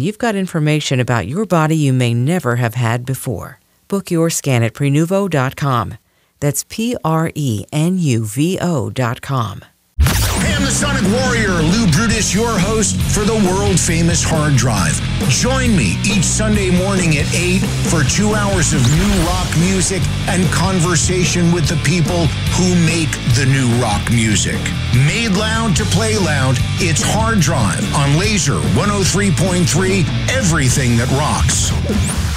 you've got information about your body you may never have had before. Book your scan at Prenuvo.com. That's Prenuvo.com. Hey, I'm the Sonic Warrior, Lou Brutus, your host for the world-famous Hard Drive. Join me each Sunday morning at 8 for 2 hours of new rock music and conversation with the people who make the new rock music. Made loud to play loud, it's Hard Drive on Laser 103.3, everything that rocks.